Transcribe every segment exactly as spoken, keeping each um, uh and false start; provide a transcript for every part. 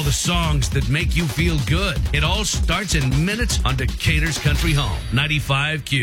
the songs that make you feel good. It all starts in minutes on Decatur's Country Home, ninety-five Q.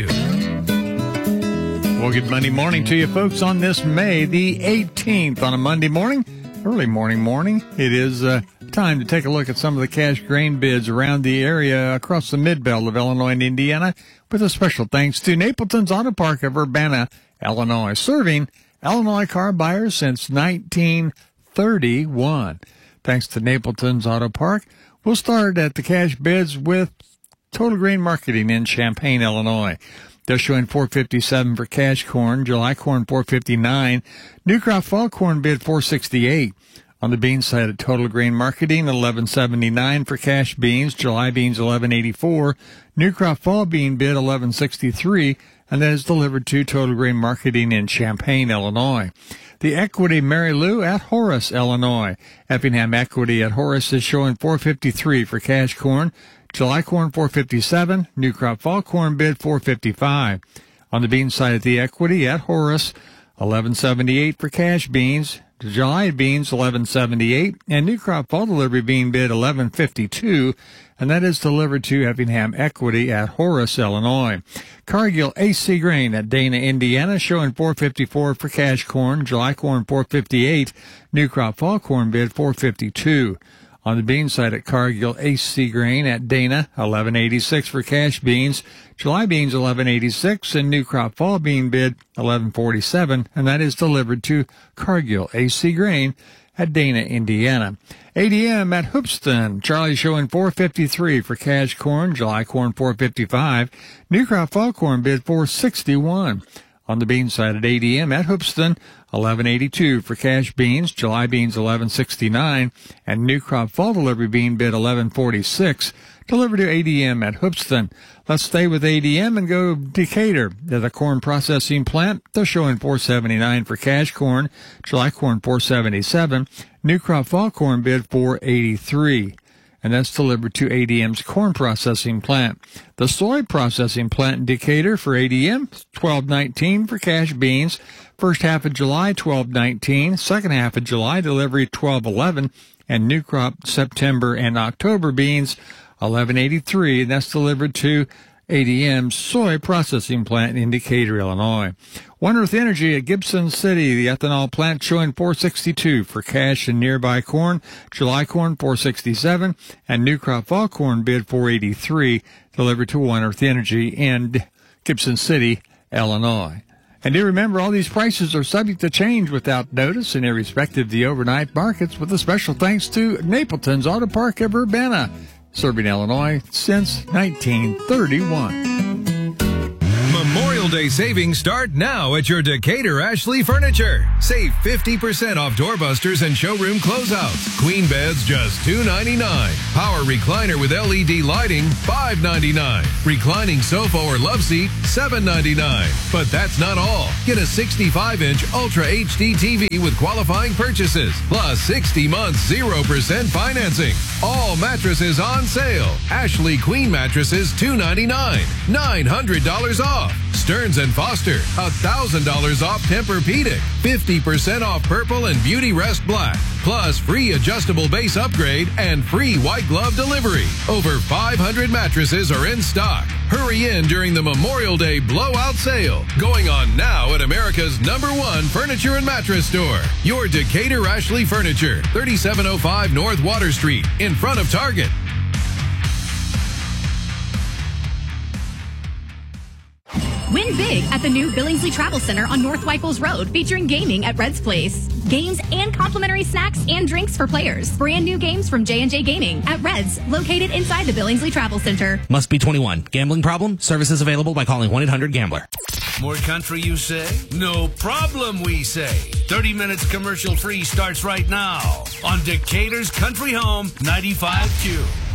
Well, good Monday morning to you folks on this May the eighteenth on a Monday morning, early morning morning. It is uh, time to take a look at some of the cash grain bids around the area across the mid-belt of Illinois and Indiana, with a special thanks to Napleton's Auto Park of Urbana, Illinois, serving Illinois car buyers since nineteen thirty-one. Thanks to Napleton's Auto Park, we'll start at the cash bids with Total Grain Marketing in Champaign, Illinois. They're showing four fifty-seven for cash corn, July corn four fifty-nine, new crop fall corn bid four sixty-eight. On the bean side at Total Grain Marketing, eleven seventy-nine for cash beans, July beans eleven eighty-four, new crop fall bean bid eleven sixty-three, and that is delivered to Total Grain Marketing in Champaign, Illinois. The Equity Mary Lou at Horace, Illinois. Effingham Equity at Horace is showing four fifty-three for cash corn, July corn four fifty-seven, new crop fall corn bid four fifty-five. On the bean side at the Equity at Horace, eleven seventy-eight for cash beans, July beans eleven seventy-eight, and new crop fall delivery bean bid eleven fifty-two, and that is delivered to Effingham Equity at Horace, Illinois. Cargill A C Grain at Dana, Indiana, showing four fifty-four for cash corn, July corn four fifty-eight, new crop fall corn bid four fifty-two. On the bean side at Cargill A C Grain at Dana, eleven eighty-six for cash beans, July beans eleven eighty-six, and new crop fall bean bid eleven forty-seven, and that is delivered to Cargill A C Grain at Dana, Indiana. A D M at Hoopston, Charlie showing four fifty-three for cash corn, July corn four fifty-five, new crop fall corn bid four sixty-one. On the bean side at A D M at Hoopston, eleven eighty-two for cash beans, July beans eleven sixty-nine, and new crop fall delivery bean bid eleven forty-six, delivered to A D M at Hoopston. Let's stay with A D M and go Decatur. At the corn processing plant, they're showing four seventy-nine for cash corn, July corn four seventy-seven, new crop fall corn bid four eighty-three. And that's delivered to A D M's corn processing plant. The soy processing plant in Decatur for A D M, twelve nineteen for cash beans. First half of July, twelve nineteen. Second half of July, delivery twelve eleven. And new crop September and October beans, eleven eighty-three. And that's delivered to A D M's soy processing plant in Decatur, Illinois. One Earth Energy at Gibson City, the ethanol plant showing four sixty-two for cash and nearby corn, July corn four sixty-seven, and new crop fall corn bid four eighty-three, delivered to One Earth Energy in Gibson City, Illinois. And do remember, all these prices are subject to change without notice and irrespective of the overnight markets, with a special thanks to Napleton's Auto Park of Urbana, serving Illinois since nineteen thirty-one. Memorial Day savings start now at your Decatur Ashley Furniture. Save fifty percent off doorbusters and showroom closeouts. Queen beds just two ninety-nine. Power recliner with L E D lighting five ninety-nine. Reclining sofa or love seat seven ninety-nine. But that's not all. Get a sixty-five inch Ultra H D T V with qualifying purchases, plus sixty months zero percent financing. All mattresses on sale. Ashley Queen mattresses two ninety-nine. nine hundred dollars off. Stearns and Foster, one thousand dollars off Tempur-Pedic, fifty percent off Purple and Beauty Rest Black, plus free adjustable base upgrade and free white glove delivery. Over five hundred mattresses are in stock. Hurry in during the Memorial Day blowout sale, going on now at America's number one furniture and mattress store. Your Decatur Ashley Furniture, thirty-seven oh five North Water Street, in front of Target. Win big at the new Billingsley Travel Center on North Wyckols Road, featuring gaming at Red's Place. Games and complimentary snacks and drinks for players. Brand new games from J and J Gaming at Red's, located inside the Billingsley Travel Center. Must be twenty-one. Gambling problem? Services available by calling one eight hundred gambler. More country, you say? No problem, we say. thirty minutes commercial free starts right now on Decatur's Country Home, ninety-five Q.